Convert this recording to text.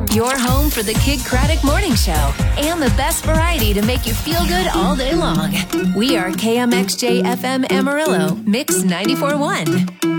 Your home for the Kidd Kraddick Morning Show and the best variety to make you feel good all day long. We are KMXJ FM Amarillo, Mix 94.1.